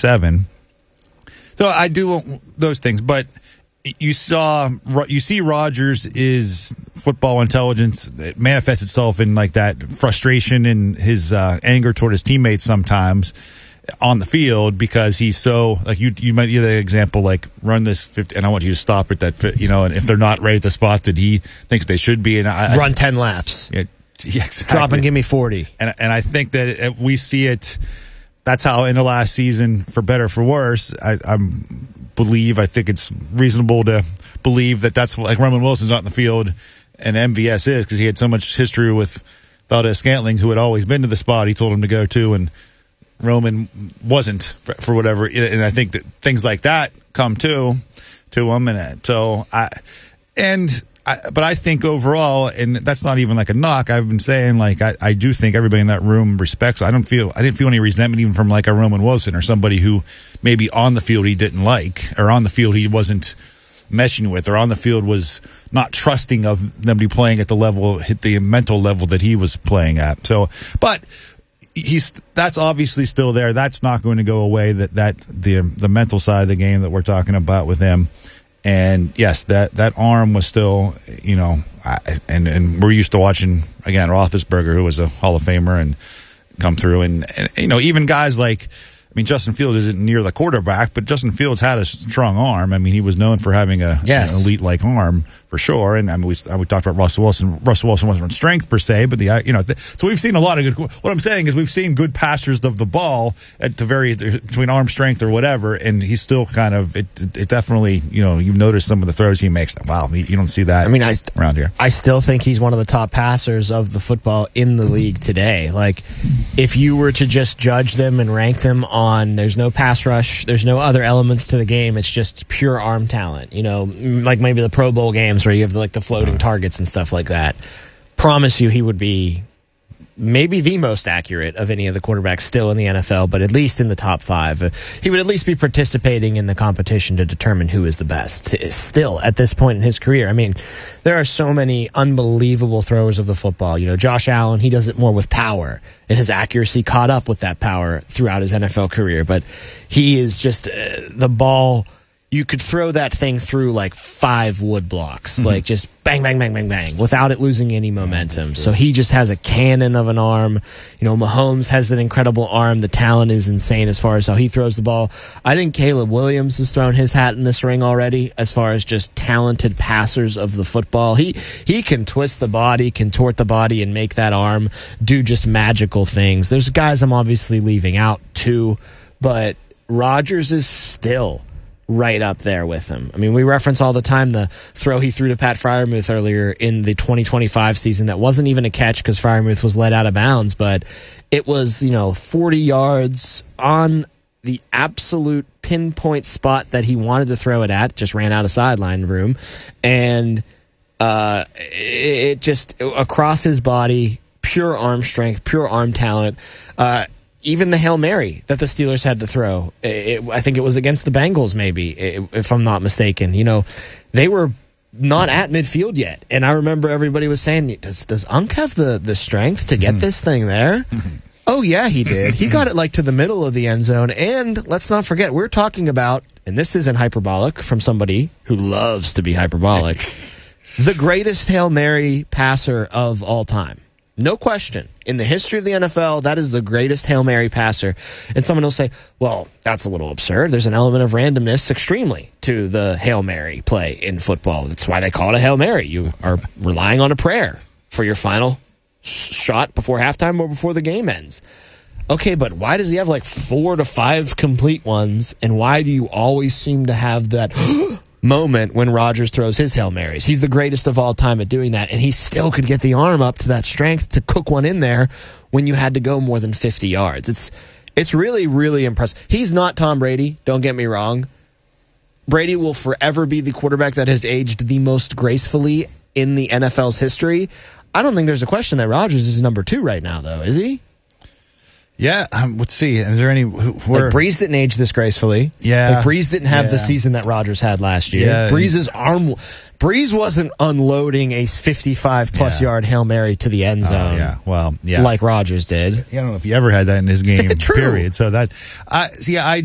7. So I do those things, but you see Rodgers is football intelligence. It manifests itself in like that frustration and his anger toward his teammates sometimes on the field because he's so like you might give the example like run this 50 and I want you to stop at that and if they're not right at the spot that he thinks they should be and run 10 laps. Yeah, exactly. Drop and give me 40. And I think that we see it. That's how in the last season, for better or for worse, I think it's reasonable to believe that that's like Roman Wilson's not in the field and MVS is because he had so much history with Valdez-Scantling, who had always been to the spot he told him to go to, and Roman wasn't for whatever. And I think that things like that come to him, but I think overall, and that's not even like a knock. I've been saying like I do think everybody in that room respects. I didn't feel any resentment even from like a Roman Wilson or somebody who maybe on the field he didn't like, or on the field he wasn't meshing with, or on the field was not trusting of them to be playing at the level, hit the mental level that he was playing at. So, but that's obviously still there. That's not going to go away. The mental side of the game that we're talking about with him. And yes, that arm was still, and we're used to watching again Roethlisberger, who was a Hall of Famer, and come through, and even guys like, Justin Fields isn't near the quarterback, but Justin Fields had a strong arm. He was known for having an elite like arm for sure. And we talked about Russell Wilson. Russell Wilson wasn't on strength per se, but so we've seen a lot of good. What I'm saying is we've seen good passers of the ball to vary between arm strength or whatever, and he's still kind of it definitely you've noticed some of the throws he makes. Wow, you don't see that. Around here. I still think he's one of the top passers of the football in the league today. Like if you were to just judge them and rank them on, there's no pass rush, there's no other elements to the game. It's just pure arm talent. Like maybe the Pro Bowl games where you have the floating targets and stuff like that. Promise you he would be maybe the most accurate of any of the quarterbacks still in the NFL, but at least in the top 5. He would at least be participating in the competition to determine who is the best still at this point in his career. There are so many unbelievable throwers of the football. Josh Allen, he does it more with power, and his accuracy caught up with that power throughout his NFL career, but he is just the ball. You could throw that thing through like 5 wood blocks, like just bang, bang, bang, bang, bang, without it losing any momentum. So he just has a cannon of an arm. Mahomes has an incredible arm. The talent is insane as far as how he throws the ball. I think Caleb Williams has thrown his hat in this ring already as far as just talented passers of the football. He can twist the body, contort the body, and make that arm do just magical things. There's guys I'm obviously leaving out too, but Rodgers is still right up there with him. We reference all the time the throw he threw to Pat Freiermuth earlier in the 2025 season that wasn't even a catch because Freiermuth was let out of bounds, but it was 40 yards on the absolute pinpoint spot that he wanted to throw it at, just ran out of sideline room, and it just across his body, pure arm strength, pure arm talent. Even the Hail Mary that the Steelers had to throw, I think it was against the Bengals, maybe, if I'm not mistaken. They were not at midfield yet. And I remember everybody was saying, does Unk have the strength to get this thing there? Oh, yeah, he did. He got it to the middle of the end zone. And let's not forget, we're talking about, and this isn't hyperbolic from somebody who loves to be hyperbolic, the greatest Hail Mary passer of all time. No question. In the history of the NFL, that is the greatest Hail Mary passer. And someone will say, well, that's a little absurd. There's an element of randomness extremely to the Hail Mary play in football. That's why they call it a Hail Mary. You are relying on a prayer for your final shot before halftime or before the game ends. Okay, but why does he have 4 to 5 complete ones? And why do you always seem to have that moment when Rodgers throws his Hail Marys? He's the greatest of all time at doing that, and he still could get the arm up to that strength to cook one in there when you had to go more than 50 yards. It's really, really impressive. He's not Tom Brady, don't get me wrong. Brady will forever be the quarterback that has aged the most gracefully in the NFL's history. I don't think there's a question that Rodgers is number 2 right now, though, is he? Yeah, let's see. Is there any... Breeze didn't age this gracefully. Yeah. Breeze didn't have the season that Rodgers had last year. Yeah. Breeze wasn't unloading a 55-plus yard Hail Mary to the end zone. Like Rodgers did. I don't know if he ever had that in his game, True. period. So that... I